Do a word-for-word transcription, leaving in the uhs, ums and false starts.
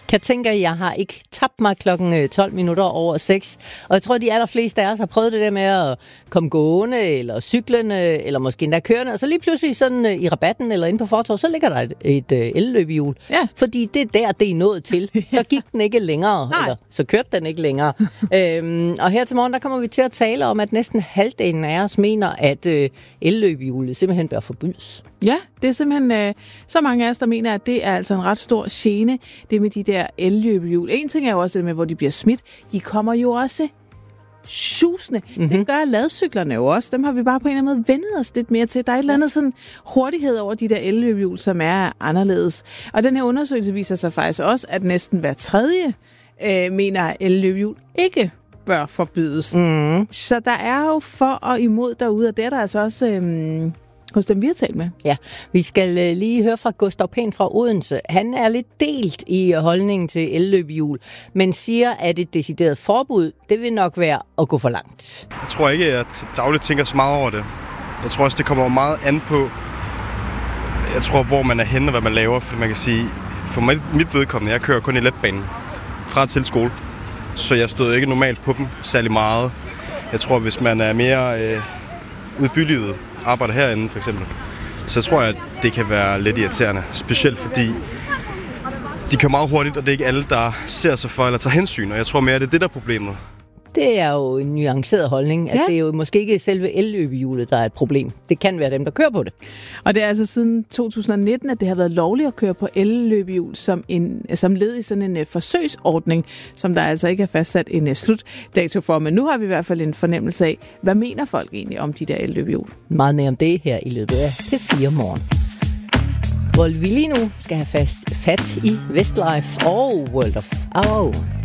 Jeg tænker, jeg har ikke tabt mig klokken tolv minutter over seks. Og jeg tror, de allerfleste af os har prøvet det der med at komme gående, eller cyklende, eller måske endda kørende. Og så lige pludselig sådan i rabatten, eller inde på fortorvet, så ligger der et, et elløbehjul. Ja. Fordi det er der, det er nået til. Så gik den ikke længere, eller så kørte den ikke længere. øhm, og her til morgen, der kommer vi til at tale om, at næsten halvdelen af os mener, at øh, elløbehjulet simpelthen bør forbydes. Ja, det er simpelthen øh, så mange af os, der mener, at det er altså en ret stor gene, det med de der elløbehjul. En ting er jo også det med, hvor de bliver smidt. De kommer jo også susende. Mm-hmm. Det gør ladcyklerne jo også. Dem har vi bare på en eller anden måde vendet os lidt mere til. Der er et eller andet sådan hurtighed over de der elløbehjul, som er anderledes. Og den her undersøgelse viser sig faktisk også, at næsten hver tredje øh, mener, at elløbehjul ikke bør forbydes. Mm. Så der er jo for og imod derude, og det er der altså også øh, hos dem, vi har talt med. Ja, vi skal øh, lige høre fra Gustav Pehn fra Odense. Han er lidt delt i holdningen til elløbehjul, men siger, at et decideret forbud, det vil nok være at gå for langt. Jeg tror ikke, at jeg dagligt tænker så meget over det. Jeg tror også, det kommer meget an på, jeg tror, hvor man er henne og hvad man laver. For man kan sige, for mit vedkommende, jeg kører kun i letbanen fra til skole. Så jeg stod ikke normalt på dem særlig meget. Jeg tror, hvis man er mere øh, udbylivet, arbejder herinde for eksempel, så tror jeg, at det kan være lidt irriterende. Specielt fordi de kører meget hurtigt, og det er ikke alle, der ser sig for eller tager hensyn. Og jeg tror mere, at det er det, der er problemet. Det er jo en nuanceret holdning, at ja. Det er jo måske ikke selve elløbehjulet, der er et problem. Det kan være dem, der kører på det. Og det er altså siden to tusind nitten, at det har været lovligt at køre på elløbehjul som, en, som led i sådan en uh, forsøgsordning, som der altså ikke er fastsat en uh, slutdato for. Men nu har vi i hvert fald en fornemmelse af, hvad mener folk egentlig om de der elløbehjul? Meget mere om det her i løbet af P fire morgen. Hvor vi lige nu skal have fast fat i Westlife og World of Our Own.